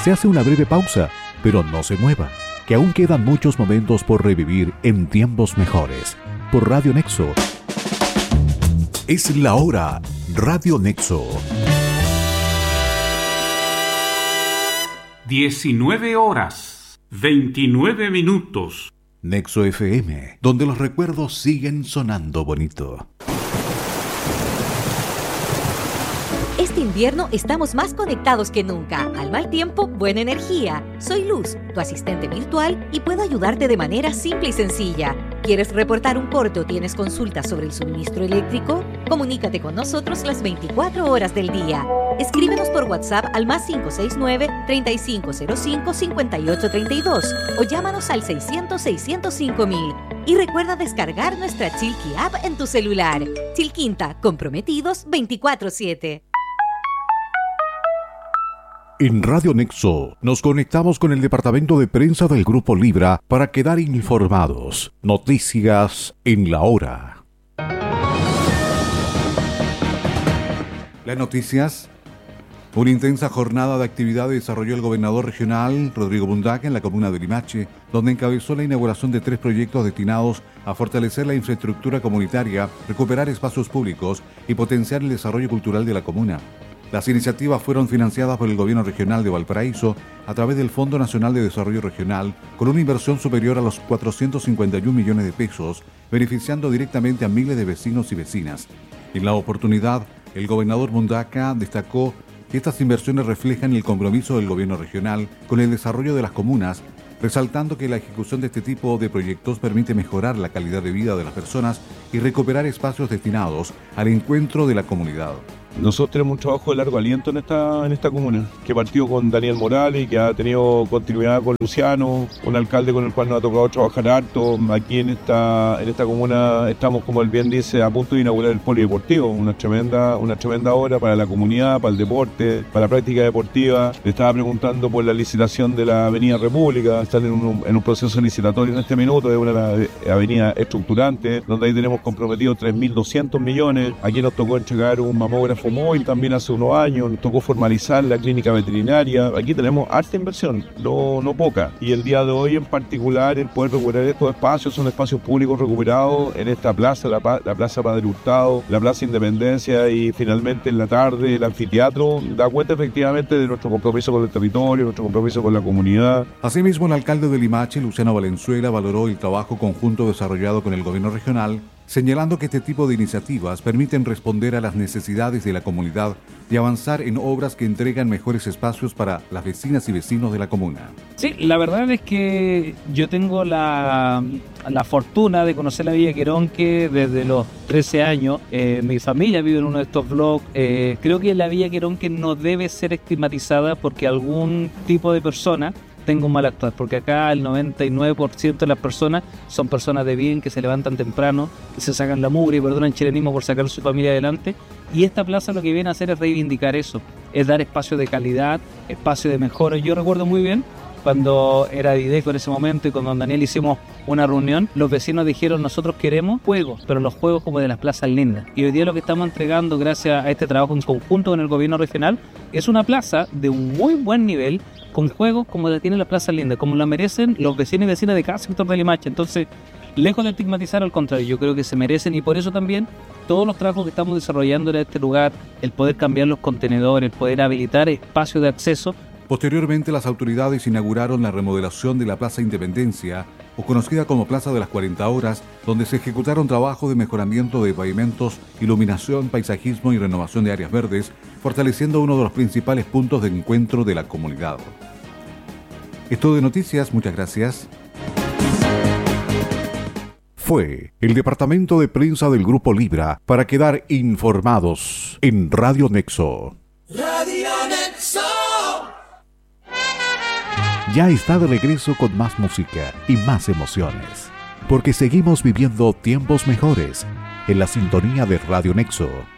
Se hace una breve pausa, pero no se mueva, que aún quedan muchos momentos por revivir en tiempos mejores. Por Radio Nexo. Es la hora. Radio Nexo. 19 horas, 29 minutos. Nexo FM, donde los recuerdos siguen sonando bonito. Este invierno estamos más conectados que nunca. Al mal tiempo, buena energía. Soy Luz, tu asistente virtual, y puedo ayudarte de manera simple y sencilla. ¿Quieres reportar un corte o tienes consultas sobre el suministro eléctrico? Comunícate con nosotros las 24 horas del día. Escríbenos por WhatsApp al +569-3505-5832 o llámanos al 600-605-000. Y recuerda descargar nuestra Chilqui App en tu celular. Chilquinta, comprometidos 24/7. En Radio Nexo nos conectamos con el departamento de prensa del Grupo Libra para quedar informados. Noticias en la hora. Las noticias. Una intensa jornada de actividad desarrolló el gobernador regional Rodrigo Mundaca en la comuna de Limache, donde encabezó la inauguración de 3 proyectos destinados a fortalecer la infraestructura comunitaria, recuperar espacios públicos y potenciar el desarrollo cultural de la comuna. Las iniciativas fueron financiadas por el Gobierno Regional de Valparaíso a través del Fondo Nacional de Desarrollo Regional, con una inversión superior a los 451 millones de pesos, beneficiando directamente a miles de vecinos y vecinas. En la oportunidad, el gobernador Mundaca destacó que estas inversiones reflejan el compromiso del Gobierno Regional con el desarrollo de las comunas, resaltando que la ejecución de este tipo de proyectos permite mejorar la calidad de vida de las personas y recuperar espacios destinados al encuentro de la comunidad. Nosotros tenemos un trabajo de largo aliento en esta comuna, que partió con Daniel Morales, que ha tenido continuidad con Luciano, un alcalde con el cual nos ha tocado trabajar harto. Aquí en esta comuna estamos, como él bien dice, a punto de inaugurar el polideportivo, una tremenda obra para la comunidad, para el deporte, para la práctica deportiva. Le estaba preguntando por la licitación de la Avenida República, están en un proceso licitatorio en este minuto, es una avenida estructurante, donde ahí tenemos comprometido 3.200 millones. Aquí nos tocó entregar un mamógrafo móvil también hace unos años, nos tocó formalizar la clínica veterinaria. Aquí tenemos harta inversión, no poca, y el día de hoy en particular el poder recuperar estos espacios, son espacios públicos recuperados en esta plaza, la Plaza Padre Hurtado, la Plaza Independencia, y finalmente en la tarde el anfiteatro, da cuenta efectivamente de nuestro compromiso con el territorio, nuestro compromiso con la comunidad. Asimismo, el alcalde de Limache, Luciano Valenzuela, valoró el trabajo conjunto desarrollado con el gobierno regional, señalando que este tipo de iniciativas permiten responder a las necesidades de la comunidad y avanzar en obras que entregan mejores espacios para las vecinas y vecinos de la comuna. Sí, la verdad es que yo tengo la fortuna de conocer la Villa Queronque desde los 13 años. Mi familia vive en uno de estos blogs. Creo que la Villa Queronque no debe ser estigmatizada porque algún tipo de persona tengo un mal actuar, porque acá el 99% de las personas son personas de bien, que se levantan temprano, que se sacan la mugre y perdonan el chilenismo por sacar a su familia adelante, y esta plaza lo que viene a hacer es reivindicar eso, es dar espacio de calidad, espacio de mejora. Yo recuerdo muy bien cuando era Dideco en ese momento y con don Daniel hicimos una reunión, los vecinos dijeron: nosotros queremos juegos, pero los juegos como de las plazas lindas. Y hoy día lo que estamos entregando gracias a este trabajo en conjunto con el gobierno regional es una plaza de un muy buen nivel, con juegos como la tienen las plazas lindas, como la merecen los vecinos y vecinas de cada sector de Limache. Entonces, lejos de estigmatizar, al contrario, yo creo que se merecen, y por eso también todos los trabajos que estamos desarrollando en este lugar, el poder cambiar los contenedores, el poder habilitar espacios de acceso. Posteriormente, las autoridades inauguraron la remodelación de la Plaza Independencia, o conocida como Plaza de las 40 Horas, donde se ejecutaron trabajos de mejoramiento de pavimentos, iluminación, paisajismo y renovación de áreas verdes, fortaleciendo uno de los principales puntos de encuentro de la comunidad. Es todo de noticias, muchas gracias. Fue el departamento de prensa del Grupo Libra para quedar informados en Radio Nexo. Radio Nexo. Ya está de regreso con más música y más emociones, porque seguimos viviendo tiempos mejores en la sintonía de Radio Nexo.